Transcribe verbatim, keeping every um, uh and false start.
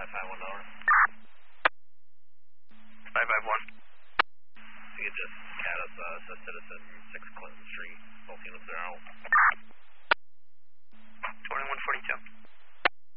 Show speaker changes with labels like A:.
A: five five one over.
B: five five one.
A: You could just cat us, uh, says citizen six Clinton Street, both units are out.